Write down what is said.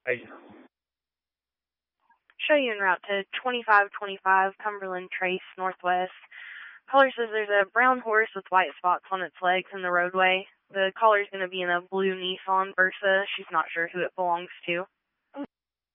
I Show you en route to 2525 Cumberland Trace Northwest. Caller says there's a brown horse with white spots on its legs in the roadway. The caller's going to be in a blue Nissan Versa. She's not sure who it belongs to.